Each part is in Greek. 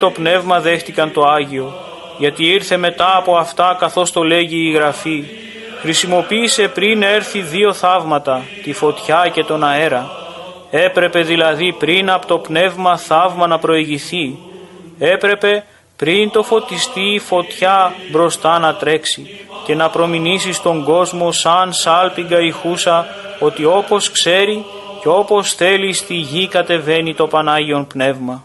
το πνεύμα δέχτηκαν το Άγιο, γιατί ήρθε μετά από αυτά καθώς το λέγει η Γραφή. Χρησιμοποίησε πριν έρθει 2 θαύματα, τη φωτιά και τον αέρα. Έπρεπε δηλαδή πριν από το πνεύμα θαύμα να προηγηθεί. Έπρεπε πριν το φωτιστεί η φωτιά μπροστά να τρέξει και να προμηνήσει στον κόσμο σαν σάλπιγγα ηχούσα ότι όπως ξέρει και όπως θέλει στη γη κατεβαίνει το Πανάγιον Πνεύμα.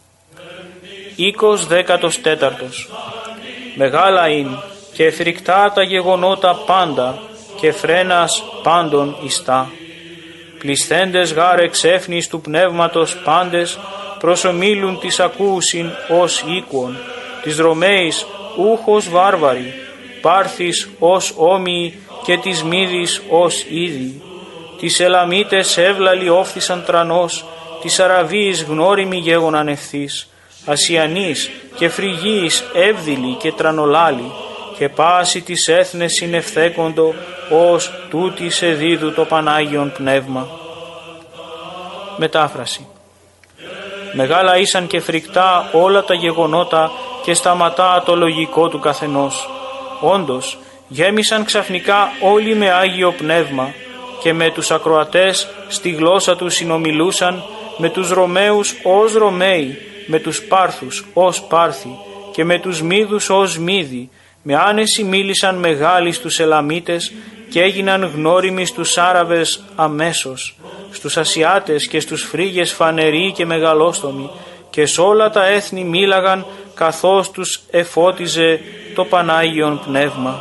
Οίκος 14. Μεγάλα είναι και φρικτά τα γεγονότα πάντα και φρένας πάντων ιστά. Πλησθέντες γάρ εξέφνης του πνεύματος πάντες προσομίλουν της ακούουσιν ως οίκουον, της Ρωμαίης ούχος βάρβαροι, Πάρθης ως όμοιοι και της Μύδης ως ίδιοι. Τις Ελαμίτες εύλαλοι όφθησαν τρανός, της Αραβίης γνώριμοι γέγοναν ευθύς, Ασιανής και Φρυγίης εύδηλοι και τρανολάλοι, και πάση της έθνες συνευθέκοντο ως τούτη σε δίδου το Πανάγιον Πνεύμα. Μετάφραση. Μεγάλα ήσαν και φρικτά όλα τα γεγονότα και σταματά το λογικό του καθενός. Όντως, γέμισαν ξαφνικά όλοι με Άγιο Πνεύμα και με τους ακροατές στη γλώσσα τους συνομιλούσαν, με τους Ρωμαίους ως Ρωμαίοι, με τους Πάρθους ως Πάρθοι και με τους Μύδους ως Μύδοι. Με άνεση μίλησαν μεγάλοι στους Ελαμίτες και έγιναν γνώριμοι στους Άραβες αμέσως, στους Ασιάτες και στους Φρύγες φανεροί και μεγαλόστομοι, και σ' όλα τα έθνη μίλαγαν καθώς τους εφώτιζε το Πανάγιον Πνεύμα.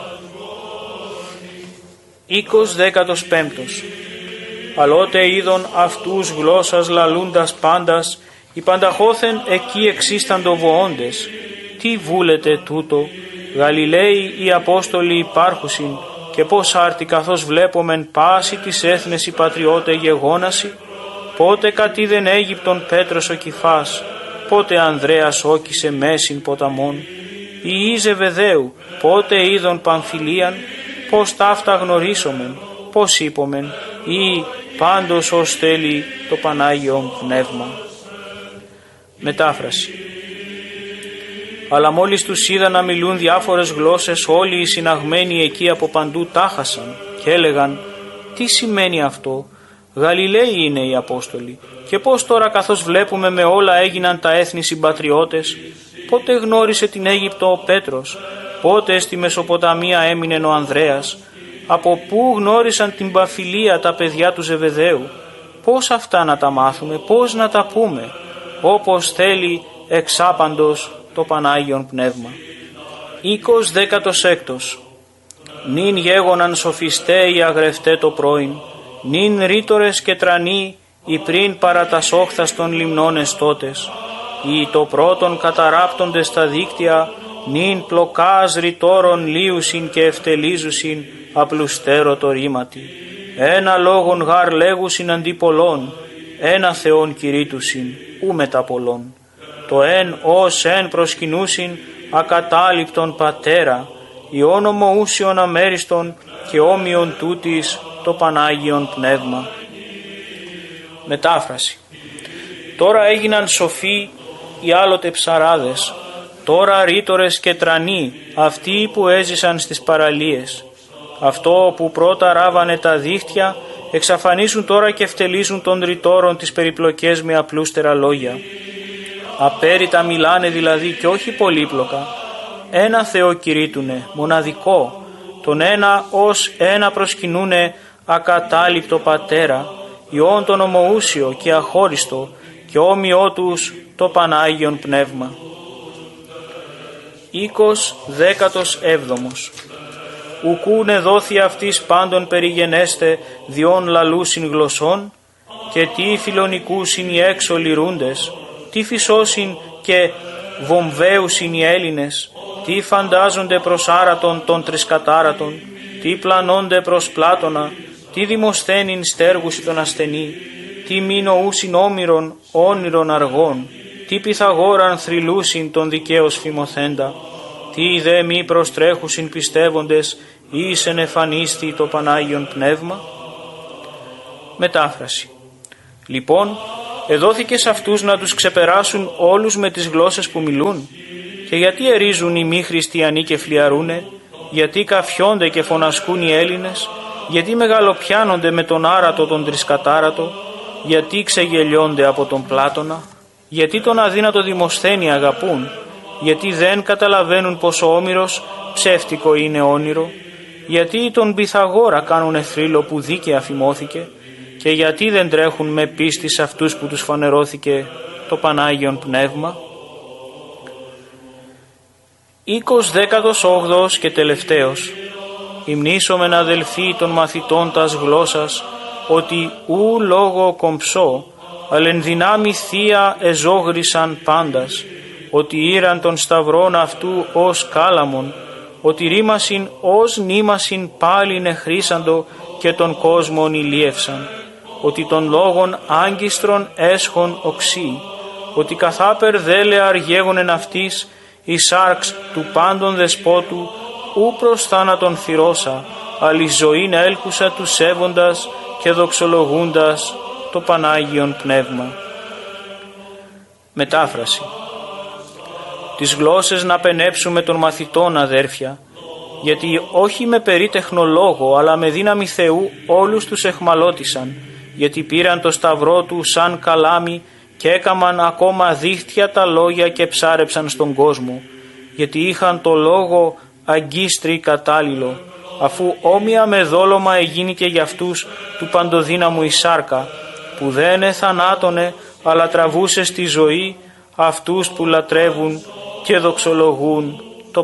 Οίκος 15. Αλλότε είδον αυτούς γλώσσας λαλούντας πάντας, οι πανταχώθεν εκεί εξίσταντο βοώντες. Τι βούλετε τούτο, Γαλιλαίοι οι Απόστολοι υπάρχουσιν, και πώς άρτη καθώς βλέπομεν πάση της έθνες οι πατριώτε γεγόναση, πότε κατήδεν Αίγυπτον Πέτρος ο Κηφάς, πότε Ανδρέας όκησε μέσιν ποταμών, ή Ζεβεδαίου, πότε είδον Παμφιλίαν, πώς ταύτα γνωρίσομεν, πώς είπομεν, ή πάντως ως θέλει το Πανάγιον Πνεύμα. Μετάφραση. Αλλά μόλις τους είδαν να μιλούν διάφορες γλώσσες, όλοι οι συναγμένοι εκεί από παντού τάχασαν και έλεγαν «Τι σημαίνει αυτό, Γαλιλαίοι είναι οι Απόστολοι, και πώς τώρα καθώς βλέπουμε με όλα έγιναν τα έθνη συμπατριώτες, πότε γνώρισε την Αίγυπτο ο Πέτρος, πότε στη Μεσοποταμία έμεινε ο Ανδρέας, από πού γνώρισαν την Παμφιλία τα παιδιά του Ζεβεδαίου, πώς αυτά να τα μάθουμε, πώς να τα πούμε, όπως θέλει εξάπαντος το Πανάγιον Πνεύμα». Οίκος 16. Νυν γέγοναν σοφιστέ οι αγρευτέ το πρώην, νυν ρήτορες και τρανοί οι πριν παρά τας όχθας των λιμνών εστώτες, οι το πρώτον καταράπτοντες στα δίκτυα, νυν πλοκάς ρητόρων λίουσιν και ευτελίζουσιν απλουστέρο το ρήματι. Ένα λόγον γάρ λέγουσιν αντί πολλών, ένα Θεόν κηρύττουσιν, ου μετα πολλών. Το εν ως εν προσκυνούσιν ακατάληπτον πατέρα, η όνομο ούσιον αμέριστον και όμοιον τούτης το Πανάγιον Πνεύμα. Μετάφραση. Τώρα έγιναν σοφοί οι άλλοτε ψαράδες, τώρα ρήτορες και τρανοί αυτοί που έζησαν στις παραλίες. Αυτό που πρώτα ράβανε τα δίχτυα εξαφανίσουν τώρα και ευτελίζουν των ρητόρων τις περιπλοκές με απλούστερα λόγια. Απέριτα μιλάνε δηλαδή και όχι πολύπλοκα. Ένα Θεό κηρύττουνε, μοναδικό, τον ένα ως ένα προσκυνούνε ακατάληπτο πατέρα, Υιόν τον ομοούσιο και αχώριστο και όμοιό τους το Πανάγιον Πνεύμα. Οίκος 17. Ουκούνε δόθη αυτής πάντων περιγενέστε διόν λαλούσιν γλωσσών, και τι φιλονικούσιν οι έξω λυρούντες, τι φυσώσιν και βομβαίουσιν οι Έλληνες, τι φαντάζονται προς άρατον των τρισκατάρατων, τι πλανώνται προς Πλάτωνα, τι δημοσθένην στέργουσι τον ασθενή, τι μη νοούσιν όμηρον όνειρον αργών, τι Πυθαγόραν θρυλούσιν τον δικαίως φημωθέντα, τι δε μη προστρέχουσιν πιστεύοντες εις ενεφανίστη το Πανάγιον Πνεύμα. Μετάφραση. Λοιπόν, εδόθηκε σε αυτούς να τους ξεπεράσουν όλους με τις γλώσσες που μιλούν. Και γιατί ερίζουν οι μη χριστιανοί και φλιαρούνε, γιατί καφιόνται και φωνασκούν οι Έλληνες, γιατί μεγαλοπιάνονται με τον άρατο τον τρισκατάρατο, γιατί ξεγελιώνται από τον Πλάτωνα, γιατί τον αδύνατο Δημοσθένη αγαπούν, γιατί δεν καταλαβαίνουν πως ο Όμηρος ψεύτικο είναι όνειρο, γιατί τον Πυθαγόρα κάνουνε θρύλο που δίκαια φημώθηκε, και γιατί δεν τρέχουν με πίστη σε αυτούς που τους φανερώθηκε το Πανάγιον Πνεύμα. 28 και τελευταίος. Υμνήσομεν αδελφοί των μαθητών τας γλώσσας, ότι ου λόγο κομψό, αλλά εν δυνάμει θεία εζόγρισαν πάντας, ότι ήραν των σταυρών αυτού ως κάλαμον, ότι ρήμασιν ως νήμασιν πάλιν εχρήσαντο και τον κόσμον ηλίευσαν, ότι των λόγων άγκιστρον έσχον οξύ, ότι καθάπερ δέλε αργέγονεν αυτής η σάρξ του πάντων δεσπότου, ου προς θάνατον θυρώσα, αλλη ζωήν έλκουσα του σέβοντας και δοξολογούντας το Πανάγιον Πνεύμα. Μετάφραση. Τις γλώσσες να πενέψουμε των μαθητών, αδέρφια, γιατί όχι με περίτεχνο λόγο, αλλά με δύναμη Θεού όλους τους εχμαλώτησαν, γιατί πήραν το σταυρό του σαν καλάμι και έκαμαν ακόμα δίχτυα τα λόγια και ψάρεψαν στον κόσμο, γιατί είχαν το λόγο αγκίστρι κατάλληλο, αφού όμοια με δόλωμα εγίνηκε για αυτούς του παντοδύναμου η σάρκα, που δεν εθανάτωνε, αλλά τραβούσε στη ζωή αυτούς που λατρεύουν και δοξολογούν